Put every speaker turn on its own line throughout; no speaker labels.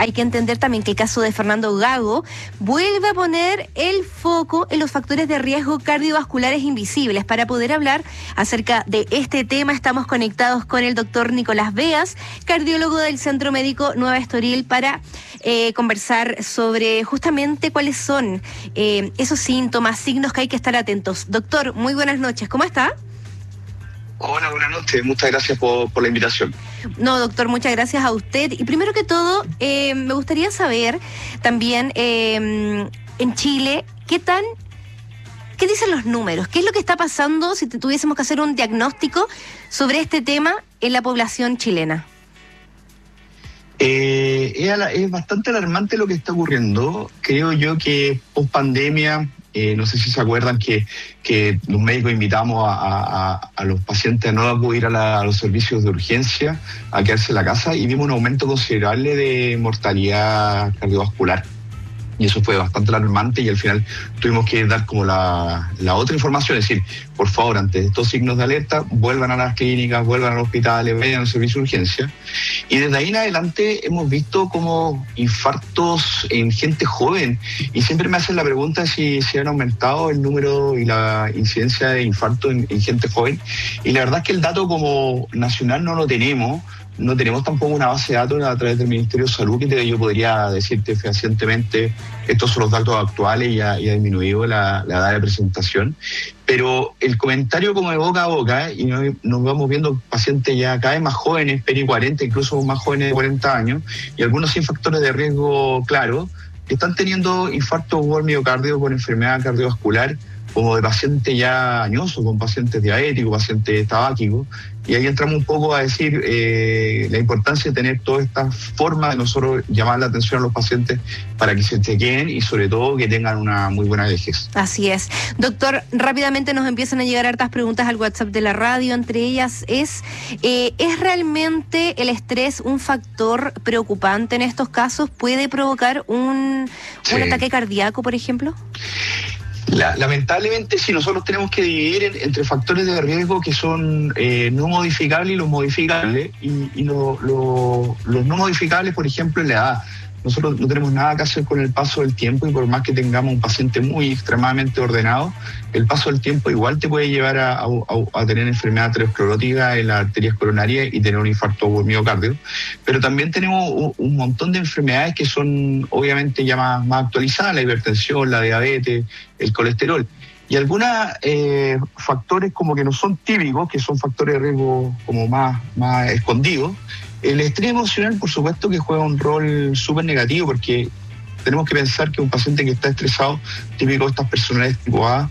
hay que entender también que el caso de Fernando Gago vuelve a poner el foco en los factores de riesgo cardiovasculares invisibles. Para poder hablar acerca de este tema, estamos conectados con el doctor Nicolás Beas, cardiólogo del Centro Médico Nueva Estoril, para conversar sobre justamente cuáles son esos síntomas, signos que hay que estar atentos. Doctor, muy buenas noches, ¿cómo está?
Hola, buenas noches, muchas gracias por la invitación.
No, doctor, muchas gracias a usted. Y primero que todo, me gustaría saber también en Chile, ¿qué dicen los números? ¿Qué es lo que está pasando si tuviésemos que hacer un diagnóstico sobre este tema en la población chilena?
Es bastante alarmante lo que está ocurriendo. Creo yo que post pandemia, no sé si se acuerdan que los médicos invitamos a los pacientes a no acudir a los servicios de urgencia, a quedarse en la casa, y vimos un aumento considerable de mortalidad cardiovascular. Y eso fue bastante alarmante, y al final tuvimos que dar como la otra información, es decir, por favor, ante estos signos de alerta, vuelvan a las clínicas, vuelvan a los hospitales, vayan al servicio de urgencia. Y desde ahí en adelante hemos visto como infartos en gente joven, y siempre me hacen la pregunta si han aumentado el número y la incidencia de infarto en gente joven, y la verdad es que el dato como nacional no lo tenemos. No tenemos tampoco una base de datos a través del Ministerio de Salud que yo podría decirte fehacientemente estos son los datos actuales y ha disminuido la edad de presentación. Pero el comentario como de boca a boca, y nos vamos viendo pacientes ya cada vez más jóvenes, peri 40, incluso más jóvenes de 40 años, y algunos sin factores de riesgo claros, que están teniendo infarto o miocardio con enfermedad cardiovascular, como de pacientes ya añosos, con pacientes diabéticos, pacientes tabáquicos. Y ahí entramos un poco a decir la importancia de tener toda esta forma de nosotros llamar la atención a los pacientes para que se chequeen y sobre todo que tengan una muy buena vejez.
Así es. Doctor, rápidamente nos empiezan a llegar hartas preguntas al WhatsApp de la radio. Entre ellas ¿es realmente el estrés un factor preocupante en estos casos? ¿Puede provocar un ataque cardíaco, por ejemplo?
Lamentablemente sí, nosotros tenemos que dividir entre factores de riesgo que son no modificables y los modificables, y los no modificables, por ejemplo, en la edad. Nosotros no tenemos nada que hacer con el paso del tiempo, y por más que tengamos un paciente muy extremadamente ordenado, el paso del tiempo igual te puede llevar a tener enfermedad aterosclerótica en las arterias coronarias y tener un infarto por miocardio. Pero también tenemos un montón de enfermedades que son obviamente ya más actualizadas, la hipertensión, la diabetes, el colesterol. Y algunos factores como que no son típicos, que son factores de riesgo como más escondidos. El estrés emocional, por supuesto, que juega un rol súper negativo, porque tenemos que pensar que un paciente que está estresado, típico de estas personalidades tipo A,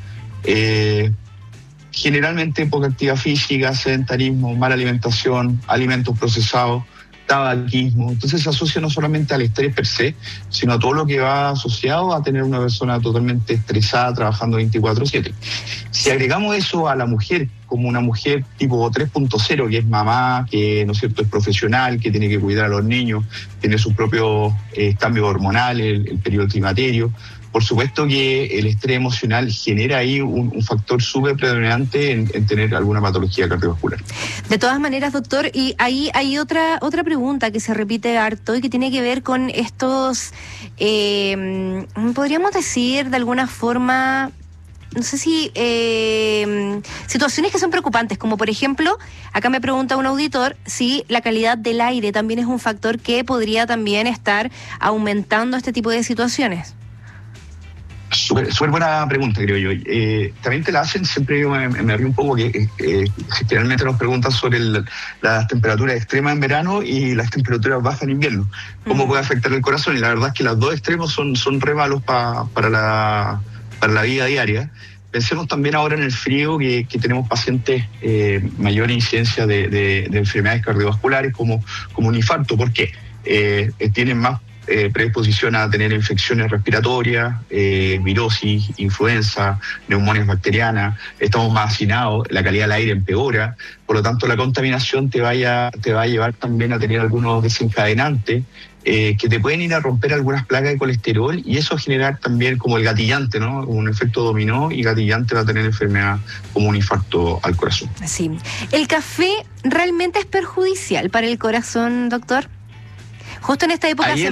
generalmente poca actividad física, sedentarismo, mala alimentación, alimentos procesados, tabaquismo. Entonces se asocia no solamente al estrés per se, sino a todo lo que va asociado a tener una persona totalmente estresada trabajando 24/7. Si agregamos eso a la mujer como una mujer tipo 3.0, que es mamá, que no es cierto, es profesional, que tiene que cuidar a los niños, tiene sus propios cambios hormonales, el periodo climaterio, por supuesto que el estrés emocional genera ahí un factor súper predominante en tener alguna patología cardiovascular.
De todas maneras, doctor, y ahí hay otra pregunta que se repite harto y que tiene que ver con estos, podríamos decir de alguna forma, no sé si situaciones que son preocupantes, como por ejemplo, acá me pregunta un auditor si la calidad del aire también es un factor que podría también estar aumentando este tipo de situaciones.
Súper buena pregunta, creo yo. También te la hacen, siempre yo me río un poco, que generalmente nos preguntan sobre las temperaturas extremas en verano y las temperaturas bajas en invierno. ¿Cómo puede afectar el corazón? Y la verdad es que los dos extremos son re malos para la vida diaria. Pensemos también ahora en el frío, que tenemos pacientes mayor incidencia de enfermedades cardiovasculares como un infarto. ¿Por qué? Tienen más predisposición a tener infecciones respiratorias, virosis, influenza, neumonias bacterianas, estamos más hacinados, la calidad del aire empeora, por lo tanto la contaminación te va a llevar también a tener algunos desencadenantes que te pueden ir a romper algunas placas de colesterol, y eso generar también como el gatillante, ¿no? Un efecto dominó, y gatillante va a tener enfermedad como un infarto al corazón.
Sí. ¿El café realmente es perjudicial para el corazón, doctor? Justo en esta época